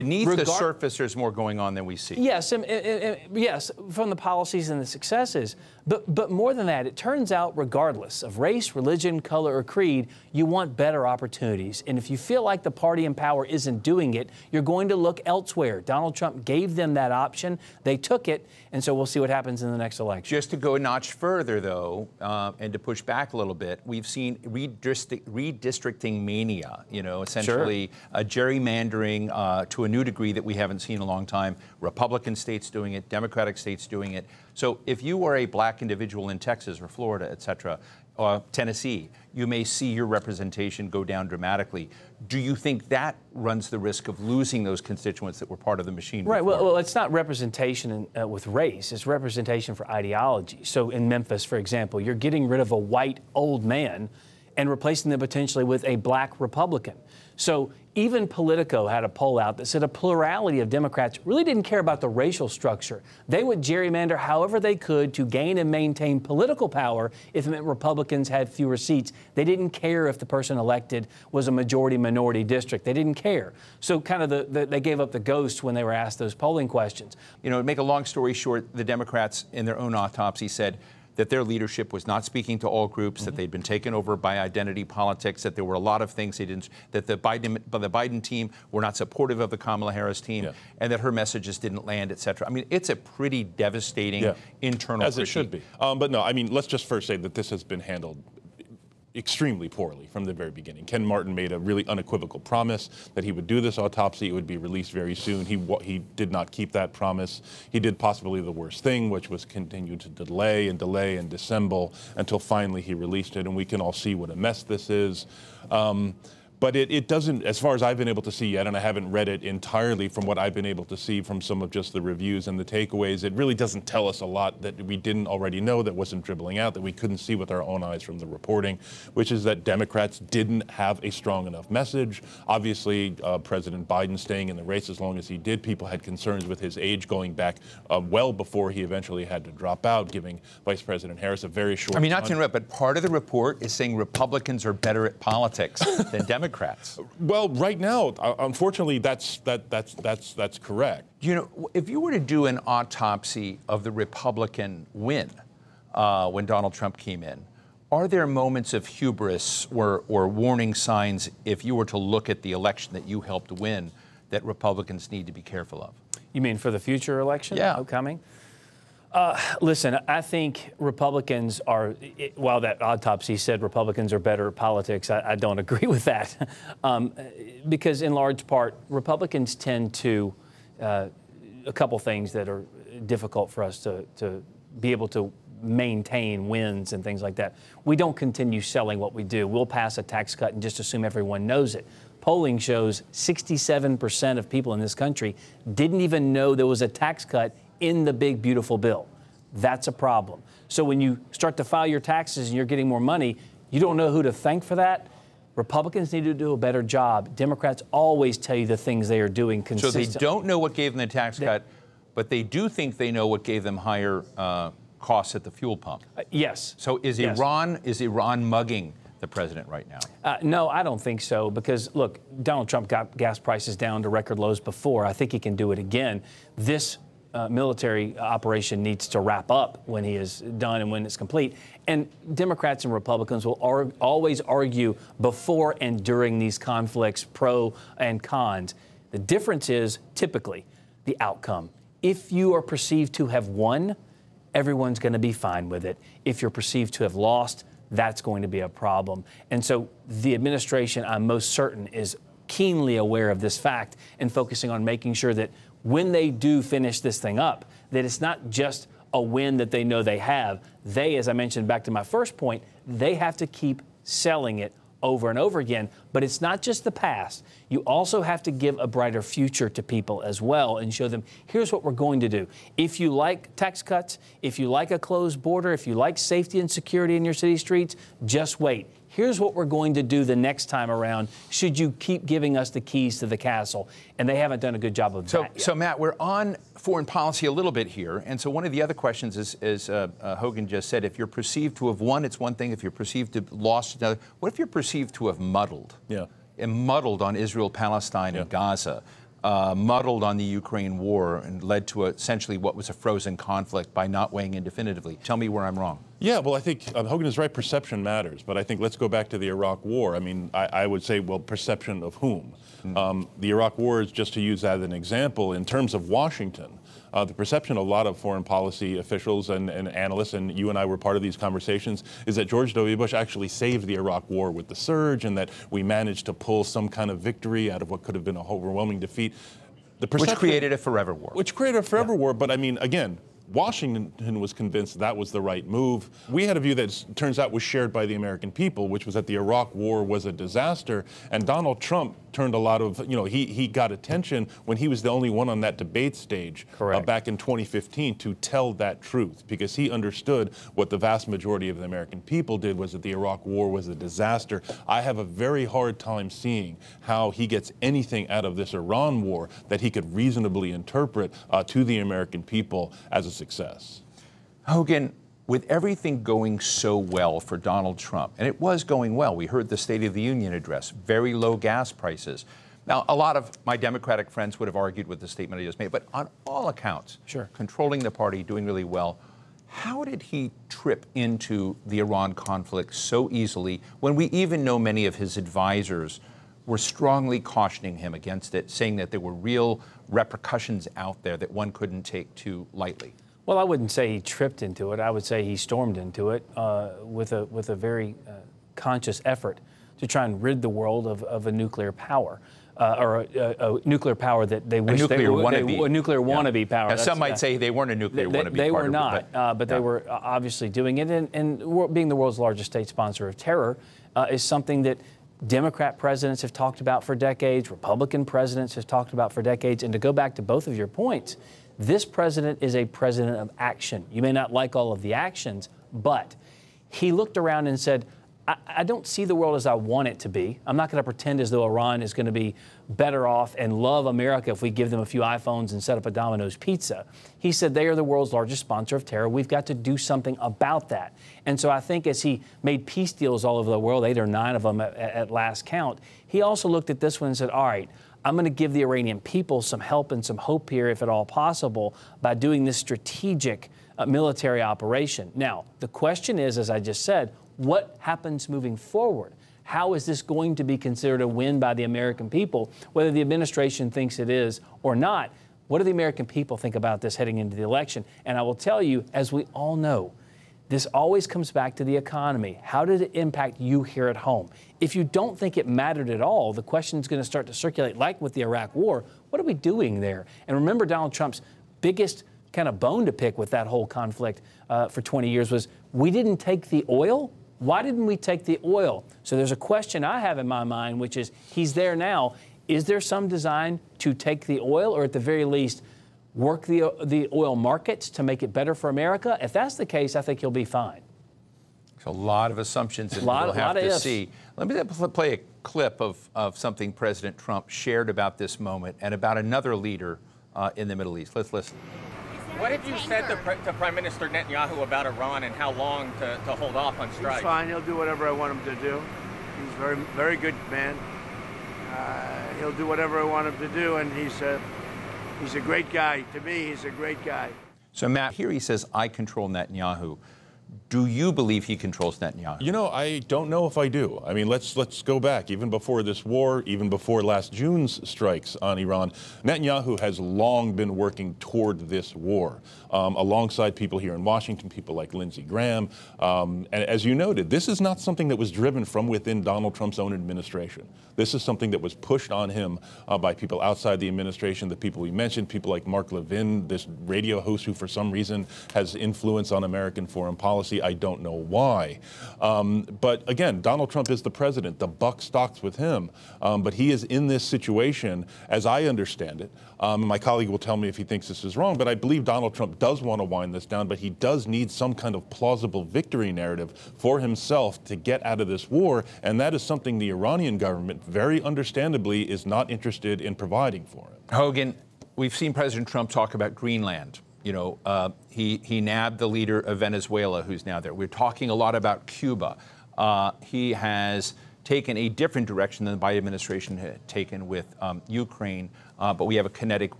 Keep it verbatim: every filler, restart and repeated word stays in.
Beneath Regard the surface, there's more going on than we see. Yes, and, and, and, yes, from the policies and the successes. But, but more than that, it turns out regardless of race, religion, color, or creed, you want better opportunities. And if you feel like the party in power isn't doing it, you're going to look elsewhere. Donald Trump gave them that option. They took it. And so we'll see what happens in the next election. Just to go a notch further, though, uh, and to push back a little bit, we've seen redistrict redistricting mania, you know, essentially Sure. uh, gerrymandering uh, to a new degree that we haven't seen in a long time. Republican states doing it, Democratic states doing it. So if you are a black individual in Texas or Florida, et cetera, or Tennessee, you may see your representation go down dramatically. Do you think that runs the risk of losing those constituents that were part of the machine Right. before? Well, well, it's not representation in, uh, with race. It's representation for ideology. So in Memphis, for example, you're getting rid of a white old man and replacing them potentially with a black Republican. So even Politico had a poll out that said a plurality of Democrats really didn't care about the racial structure. They would gerrymander however they could to gain and maintain political power if it meant Republicans had fewer seats. They didn't care if the person elected was a majority-minority district. They didn't care. So kind of the, the, they gave up the ghost when they were asked those polling questions. You know, to make a long story short, the Democrats in their own autopsy said that their leadership was not speaking to all groups, mm-hmm. that they'd been taken over by identity politics, that there were a lot of things they didn't, that the Biden, the Biden team were not supportive of the Kamala Harris team, yeah. and that her messages didn't land, et cetera. I mean, it's a pretty devastating yeah. internal As critique. it should be. Um, but no, I mean, let's just first say that this has been handled extremely poorly from the very beginning. Ken Martin made a really unequivocal promise that he would do this autopsy. It would be released very soon. He he did not keep that promise. He did possibly the worst thing, which was continue to delay and delay and dissemble until finally he released it. And we can all see what a mess this is. Um, But it, it doesn't, as far as I've been able to see yet, and I haven't read it entirely from what I've been able to see from some of just the reviews and the takeaways, it really doesn't tell us a lot that we didn't already know, that wasn't dribbling out, that we couldn't see with our own eyes from the reporting, which is that Democrats didn't have a strong enough message. Obviously, uh, President Biden staying in the race as long as he did, people had concerns with his age going back uh, well before he eventually had to drop out, giving Vice President Harris a very short I mean, not to time. interrupt, but part of the report is saying Republicans are better at politics than Democrats. Democrats. Well, right now, uh, unfortunately, that's that that's that's that's correct. You know, if you were to do an autopsy of the Republican win uh, when Donald Trump came in, are there moments of hubris or or warning signs if you were to look at the election that you helped win that Republicans need to be careful of? You mean for the future election yeah. upcoming? Uh, listen, I think Republicans are, it, while that autopsy said Republicans are better at politics, I, I don't agree with that. um, because in large part, Republicans tend to, uh, a couple things that are difficult for us to, to be able to maintain wins and things like that. We don't continue selling what we do. We'll pass a tax cut and just assume everyone knows it. Polling shows sixty-seven percent of people in this country didn't even know there was a tax cut in the big, beautiful bill. That's a problem. So when you start to file your taxes and you're getting more money, you don't know who to thank for that. Republicans need to do a better job. Democrats always tell you the things they are doing consistently. So they don't know what gave them the tax they, cut, but they do think they know what gave them higher uh, costs at the fuel pump. Uh, yes. So is yes. Iran is Iran mugging the president right now? Uh, no, I don't think so, because, look, Donald Trump got gas prices down to record lows before. I think he can do it again. This Uh, military operation needs to wrap up when he is done and when it's complete. And Democrats and Republicans will ar- always argue before and during these conflicts, pro and cons. The difference is typically the outcome. If you are perceived to have won, everyone's going to be fine with it. If you're perceived to have lost, that's going to be a problem. And so the administration, I'm most certain, is keenly aware of this fact and focusing on making sure that when they do finish this thing up, that it's not just a win that they know they have. They, as I mentioned back to my first point, they have to keep selling it over and over again. But it's not just the past. You also have to give a brighter future to people as well and show them, here's what we're going to do. If you like tax cuts, if you like a closed border, if you like safety and security in your city streets, just wait. Here's what we're going to do the next time around should you keep giving us the keys to the castle. And they haven't done a good job of so, that yet. So, Matt, we're on foreign policy a little bit here. And so one of the other questions is, as uh, uh, Hogan just said, if you're perceived to have won, it's one thing. If you're perceived to have lost, it's another. What if you're perceived to have muddled? Yeah. And muddled on Israel, Palestine, yeah. and Gaza? uh, muddled on the Ukraine war and led to a, essentially what was a frozen conflict by not weighing in definitively. Tell me where I'm wrong. Yeah, well, I think uh, Hogan is right. Perception matters. But I think let's go back to the Iraq War. I mean, I, I would say, well, perception of whom? Mm. Um, the Iraq War is, just to use that as an example, in terms of Washington, uh, the perception of a lot of foreign policy officials and, and analysts, and you and I were part of these conversations, is that George W. Bush actually saved the Iraq War with the surge and that we managed to pull some kind of victory out of what could have been a overwhelming defeat. The which created a forever war. Which created a forever yeah. war. But I mean, again, Washington was convinced that was the right move. We had a view that turns out was shared by the American people, which was that the Iraq War was a disaster. And Donald Trump turned a lot of, you know, he, he got attention when he was the only one on that debate stage uh, back in twenty fifteen to tell that truth, because he understood what the vast majority of the American people did, was that the Iraq War was a disaster. I have a very hard time seeing how he gets anything out of this Iran war that he could reasonably interpret uh, to the American people as a success. Hogan, with everything going so well for Donald Trump, and it was going well, we heard the State of the Union address, very low gas prices. Now, a lot of my Democratic friends would have argued with the statement I just made, but on all accounts, sure. controlling the party, doing really well. How did he trip into the Iran conflict so easily when we even know many of his advisors were strongly cautioning him against it, saying that there were real repercussions out there that one couldn't take too lightly? Well, I wouldn't say he tripped into it. I would say he stormed into it uh, with a with a very uh, conscious effort to try and rid the world of, of a nuclear power, uh, or a, a, a nuclear power that they wish a nuclear they were wannabe. a nuclear yeah. wannabe power. Now, some That's, might uh, say they weren't a nuclear they, wannabe. They part were of not, it, but, uh, but yeah. they were obviously doing it, and, and being the world's largest state sponsor of terror uh, is something that Democrat presidents have talked about for decades, Republican presidents have talked about for decades. And to go back to both of your points, this president is a president of action. You may not like all of the actions, but he looked around and said, I, I don't see the world as I want it to be. I'm not going to pretend as though Iran is going to be better off and love America if we give them a few iPhones and set up a Domino's pizza. He said they are the world's largest sponsor of terror. We've got to do something about that. And so I think as he made peace deals all over the world, eight or nine of them at, at last count, he also looked at this one and said, all right, I'm going to give the Iranian people some help and some hope here, if at all possible, by doing this strategic uh, military operation. Now, the question is, as I just said, what happens moving forward? How is this going to be considered a win by the American people, whether the administration thinks it is or not? What do the American people think about this heading into the election? And I will tell you, as we all know, this always comes back to the economy. How did it impact you here at home? If you don't think it mattered at all, the question is going to start to circulate, like with the Iraq War. What are we doing there? And remember, Donald Trump's biggest kind of bone to pick with that whole conflict uh, for twenty years was, we didn't take the oil. Why didn't we take the oil? So there's a question I have in my mind, which is, he's there now. Is there some design to take the oil, or at the very least, work the, the oil markets to make it better for America? If that's the case, I think he'll be fine. There's a lot of assumptions that lot, we'll have lot of to ifs. see. Let me play a clip of, of something President Trump shared about this moment and about another leader uh, in the Middle East. Let's listen. What have you said to, to Prime Minister Netanyahu about Iran and how long to, to hold off on strikes? He's fine. He'll do whatever I want him to do. He's a very, very good man. Uh, he'll do whatever I want him to do, and he's a, he's a great guy. To me, he's a great guy. So, Matt, here he says, I control Netanyahu. Do you believe he controls Netanyahu? You know, I don't know if I do. I mean, let's let's go back. Even before this war, even before last June's strikes on Iran, Netanyahu has long been working toward this war, um, alongside people here in Washington, people like Lindsey Graham. Um, and as you noted, this is not something that was driven from within Donald Trump's own administration. This is something that was pushed on him uh, by people outside the administration, the people we mentioned, people like Mark Levin, this radio host who for some reason has influence on American foreign policy. I don't know why. Um, but again, Donald Trump is the president. The buck stops with him. Um, but he is in this situation, as I understand it. Um, my colleague will tell me if he thinks this is wrong, but I believe Donald Trump does want to wind this down, but he does need some kind of plausible victory narrative for himself to get out of this war, and that is something the Iranian government, very understandably, is not interested in providing for him. Hogan, we've seen President Trump talk about Greenland. You know, uh, he, he nabbed the leader of Venezuela, who's now there. We're talking a lot about Cuba. Uh, he has taken a different direction than the Biden administration had taken with um, Ukraine uh, but we have a kinetic